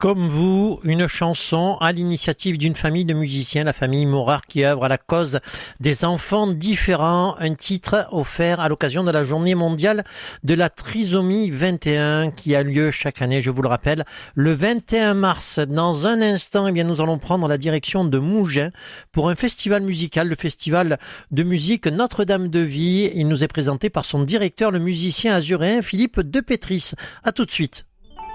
Comme vous, une chanson à l'initiative d'une famille de musiciens, la famille Morard, qui œuvre à la cause des enfants différents. Un titre offert à l'occasion de la journée mondiale de la trisomie 21 qui a lieu chaque année, je vous le rappelle, le 21 mars. Dans un instant, nous allons prendre la direction de Mougins pour un festival musical, le festival de musique Notre-Dame de Vie. Il nous est présenté par son directeur, le musicien azuréen Philippe de Pétris. À tout de suite.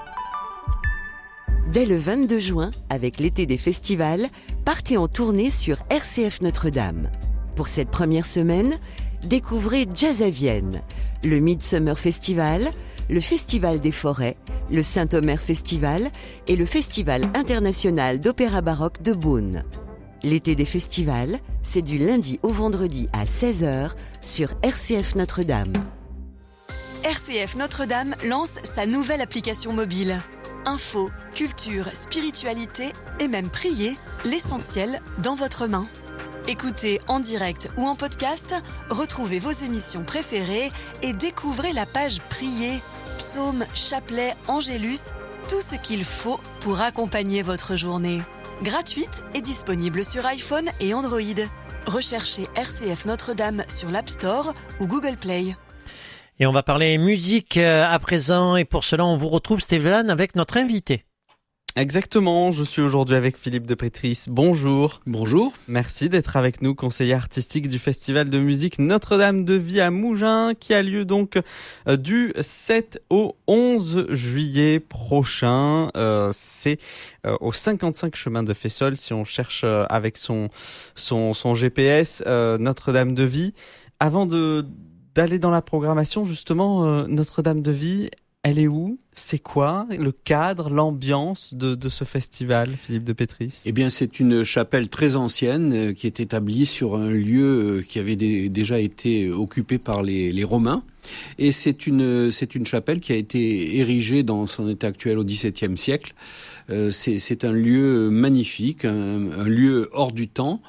Dès le 22 juin, avec l'été des festivals, partez en tournée sur RCF Notre-Dame. Pour cette première semaine, découvrez Jazz à Vienne, le Midsummer Festival, le Festival des Forêts, le Saint-Omer Festival et le Festival international d'opéra baroque de Beaune. L'été des festivals, c'est du lundi au vendredi à 16h sur RCF Notre-Dame. RCF Notre-Dame lance sa nouvelle application mobile. Info, culture, spiritualité et même prier, l'essentiel dans votre main. Écoutez en direct ou en podcast, retrouvez vos émissions préférées et découvrez la page Prier, psaumes, chapelets, angélus, tout ce qu'il faut pour accompagner votre journée. Gratuite et disponible sur iPhone et Android. Recherchez RCF Notre-Dame sur l'App Store ou Google Play. Et on va parler musique à présent, et pour cela on vous retrouve Stéphane avec notre invité. Exactement, je suis aujourd'hui avec Philippe de Pétris. Bonjour. Bonjour. Merci d'être avec nous, conseiller artistique du festival de musique Notre-Dame de Vie à Mougins, qui a lieu donc du 7 au 11 juillet prochain. C'est au 55 chemin de Fessol, si on cherche avec son GPS, Notre-Dame de Vie. Avant d'aller dans la programmation, justement, Notre-Dame de Vie, elle est où ? C'est quoi le cadre, l'ambiance de ce festival, Philippe de Pétris ? Eh bien, c'est une chapelle très ancienne qui est établie sur un lieu qui avait déjà été occupé par les Romains. Et c'est une chapelle qui a été érigée dans son état actuel au XVIIe siècle. C'est un lieu magnifique, un lieu hors du temps,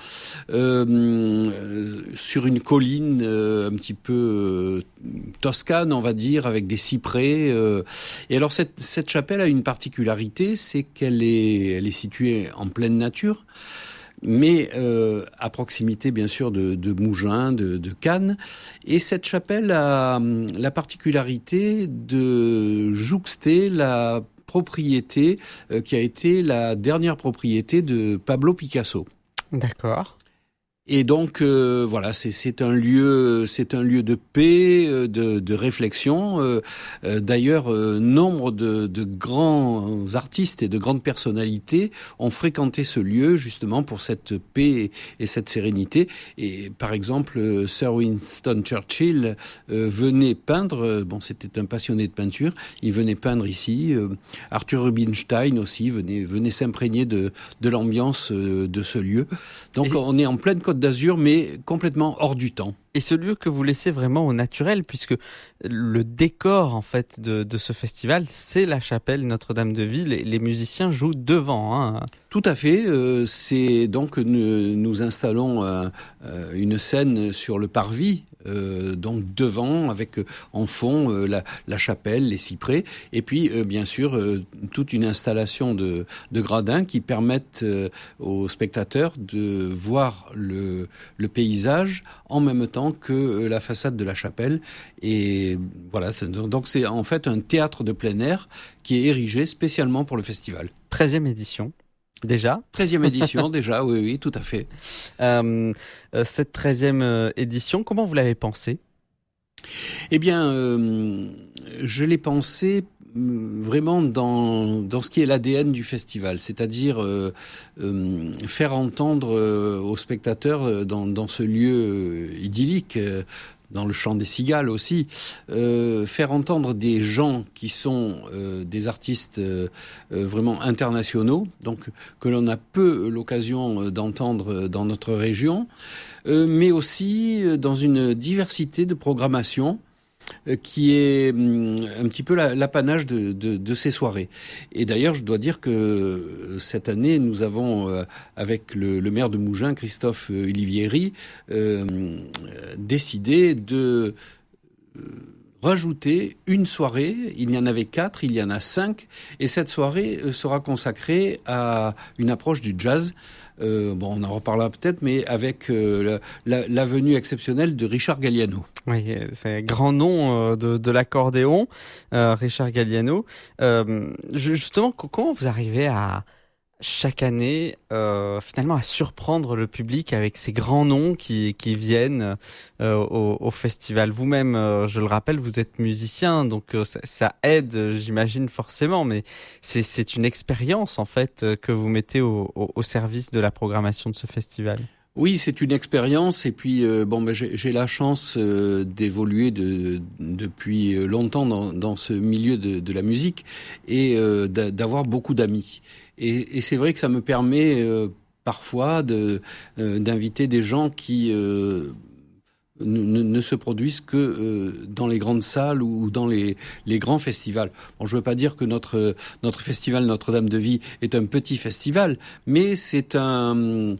sur une colline un petit peu toscane, on va dire, avec des cyprès. Et alors cette chapelle a une particularité, c'est qu'elle est située en pleine nature, mais à proximité bien sûr de Mougins, de Cannes. Et cette chapelle a la particularité de jouxter la propriété qui a été la dernière propriété de Pablo Picasso. D'accord. Et donc voilà, c'est un lieu de paix, de réflexion. D'ailleurs, nombre de grands artistes et de grandes personnalités ont fréquenté ce lieu justement pour cette paix et cette sérénité. Et par exemple, Sir Winston Churchill venait peindre. Bon, c'était un passionné de peinture. Il venait peindre ici. Arthur Rubinstein aussi venait s'imprégner de l'ambiance de ce lieu. Donc on est en pleine Côte d'Azur, mais complètement hors du temps. Et ce lieu que vous laissez vraiment au naturel, puisque le décor en fait de ce festival, c'est la chapelle Notre-Dame de Vie. Les musiciens jouent devant. Hein. Tout à fait. C'est donc nous installons une scène sur le parvis, donc devant, avec en fond la chapelle, les cyprès, et puis bien sûr toute une installation de gradins qui permettent aux spectateurs de voir le paysage en même temps que la façade de la chapelle. Et voilà, donc c'est en fait un théâtre de plein air qui est érigé spécialement pour le festival. 13e édition. Déjà 13e édition, déjà, oui, tout à fait. Cette 13e édition, comment vous l'avez pensée ? Eh bien, je l'ai pensée vraiment dans ce qui est l'ADN du festival, c'est-à-dire faire entendre aux spectateurs dans ce lieu idyllique, dans le chant des cigales aussi, faire entendre des gens qui sont des artistes vraiment internationaux, donc que l'on a peu l'occasion d'entendre dans notre région, mais aussi dans une diversité de programmation qui est un petit peu l'apanage de ces soirées. Et d'ailleurs, je dois dire que cette année, nous avons, avec le maire de Mougins, Christophe Olivieri, décidé de rajouté une soirée. Il y en avait 4, il y en a 5, et cette soirée sera consacrée à une approche du jazz. On en reparlera peut-être, mais avec la venue exceptionnelle de Richard Galliano. Oui, c'est un grand nom de l'accordéon, Richard Galliano. Justement, comment vous arrivez à chaque année finalement à surprendre le public avec ces grands noms qui viennent au festival? Vous-même, je le rappelle, vous êtes musicien, donc ça aide, j'imagine forcément, mais c'est une expérience en fait que vous mettez au service de la programmation de ce festival. Oui, c'est une expérience, et puis j'ai la chance d'évoluer depuis longtemps dans ce milieu de la musique, et d'avoir beaucoup d'amis. Et c'est vrai que ça me permet parfois d'inviter des gens qui ne se produisent que dans les grandes salles ou dans les grands festivals. Bon, je veux pas dire que notre festival Notre-Dame de Vie est un petit festival, mais c'est une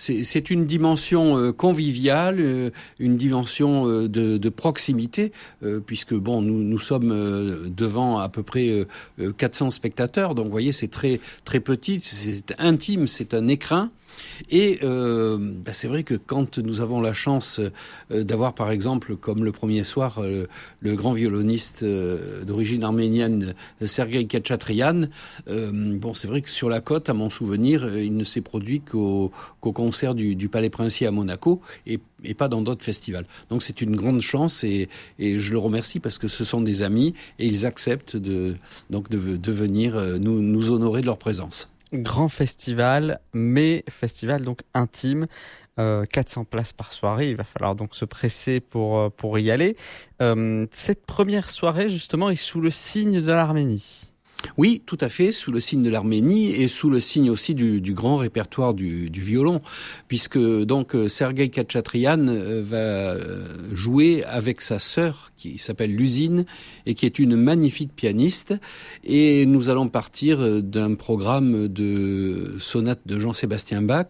dimension conviviale, une dimension de proximité, puisque nous sommes devant à peu près 400 spectateurs. Donc vous voyez, c'est très très petit, c'est intime, c'est un écrin. Et c'est vrai que quand nous avons la chance d'avoir, par exemple, comme le premier soir, le grand violoniste d'origine arménienne Sergueï Khatchatrian, c'est vrai que sur la côte, à mon souvenir, il ne s'est produit qu'au concert du Palais Princier à Monaco, et pas dans d'autres festivals. Donc c'est une grande chance, et je le remercie parce que ce sont des amis, et ils acceptent de venir nous honorer de leur présence. Grand festival, mais festival donc intime, 400 places par soirée, il va falloir donc se presser pour y aller. Cette première soirée justement est sous le signe de l'Arménie. Oui, tout à fait, sous le signe de l'Arménie, et sous le signe aussi du grand répertoire du violon, puisque donc Sergueï Khatchatrian va jouer avec sa sœur qui s'appelle Lusine et qui est une magnifique pianiste, et nous allons partir d'un programme de sonates de Jean-Sébastien Bach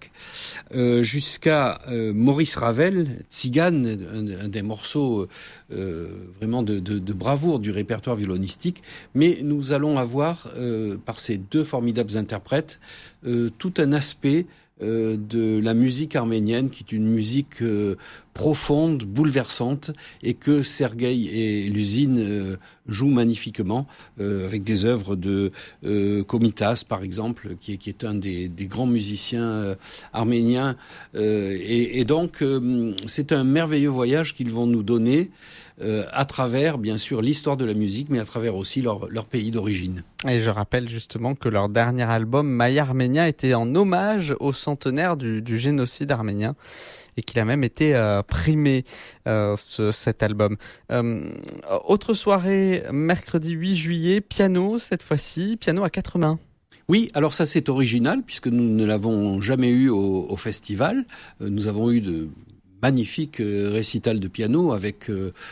jusqu'à Maurice Ravel, Tzigane, un des morceaux vraiment de bravoure du répertoire violonistique, mais nous allons avoir par ces deux formidables interprètes tout un aspect de la musique arménienne, qui est une musique profonde, bouleversante, et que Sergueï et Lusine jouent magnifiquement, avec des œuvres de Komitas, par exemple, qui est un des grands musiciens arméniens. Et donc, c'est un merveilleux voyage qu'ils vont nous donner à travers, bien sûr, l'histoire de la musique, mais à travers aussi leur pays d'origine. Et je rappelle justement que leur dernier album, Maya Armenia, était en hommage au centenaire du génocide arménien, et qu'il a même été primé, cet album. Autre soirée, mercredi 8 juillet, piano cette fois-ci, piano à 4 mains. Oui, alors ça c'est original, puisque nous ne l'avons jamais eu au festival. Nous avons eu de magnifique récital de piano avec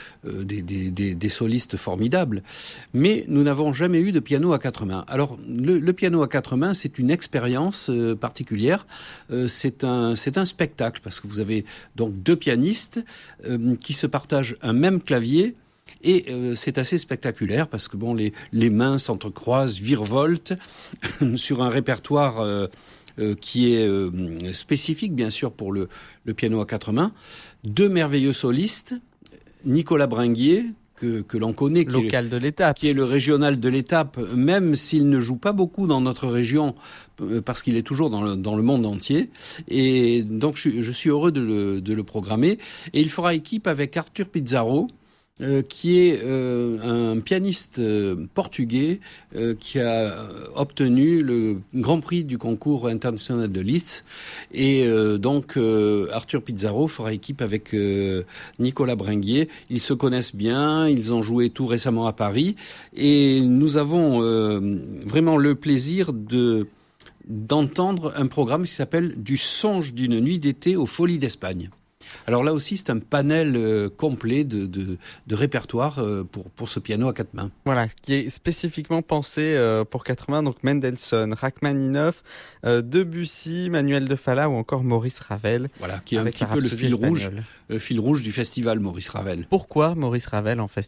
des solistes formidables. Mais nous n'avons jamais eu de piano à 4 mains. Alors, le piano à 4 mains, c'est une expérience particulière. C'est un spectacle, parce que vous avez donc deux pianistes qui se partagent un même clavier. Et c'est assez spectaculaire, parce que les mains s'entrecroisent, virevoltent sur un répertoire qui est spécifique, bien sûr, pour le piano à 4 mains. Deux merveilleux solistes, Nicolas Bringuier, que l'on connaît, qui est le régional de l'étape, même s'il ne joue pas beaucoup dans notre région, parce qu'il est toujours dans le monde entier. Et donc je suis heureux de le programmer. Et il fera équipe avec Arthur Pizarro, qui est un pianiste portugais qui a obtenu le Grand Prix du concours international de Liszt. Et donc Arthur Pizarro fera équipe avec Nicolas Bringuier. Ils se connaissent bien, ils ont joué tout récemment à Paris, et nous avons vraiment le plaisir d'entendre un programme qui s'appelle « Du songe d'une nuit d'été aux Folies d'Espagne ». Alors là aussi, c'est un panel complet de répertoire pour ce piano à 4 mains. Voilà, qui est spécifiquement pensé pour 4 mains, donc Mendelssohn, Rachmaninoff, Debussy, Manuel de Falla ou encore Maurice Ravel. Voilà, qui est un petit peu le fil rouge du festival, Maurice Ravel. Pourquoi Maurice Ravel en festival ?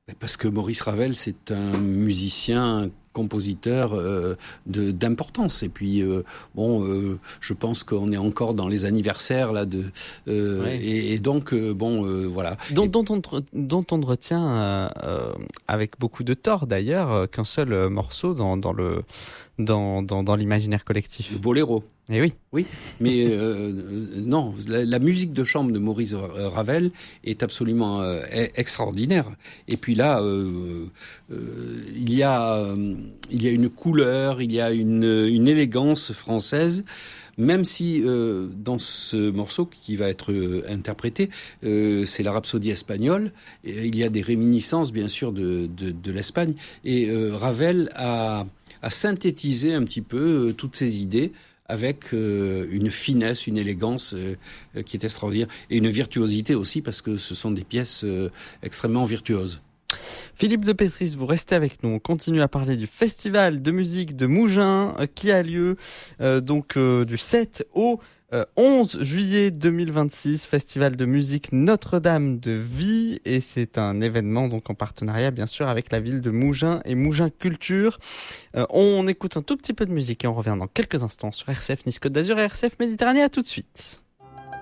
Parce que Maurice Ravel, c'est un musicien, compositeur d'importance. Et puis, je pense qu'on est encore dans les anniversaires là et donc voilà. Dont on retient avec beaucoup de tort d'ailleurs qu'un seul morceau dans l'imaginaire collectif. Le boléro. Et oui. Oui, mais non, la musique de chambre de Maurice Ravel est absolument extraordinaire. Et puis là, il y a une couleur, il y a une élégance française. Même si dans ce morceau qui va être interprété, c'est la Rhapsodie espagnole, et il y a des réminiscences bien sûr de l'Espagne. Et Ravel a synthétisé un petit peu toutes ces idées avec une finesse, une élégance qui est extraordinaire, et une virtuosité aussi, parce que ce sont des pièces extrêmement virtuoses. Philippe de Petris, vous restez avec nous. On continue à parler du festival de musique de Mougins qui a lieu du 7 au 11 juillet 2026, festival de musique Notre-Dame de Vie, et c'est un événement donc en partenariat bien sûr avec la ville de Mougins et Mougins Culture. On écoute un tout petit peu de musique et on revient dans quelques instants sur RCF Nice Côte d'Azur et RCF Méditerranée. À tout de suite.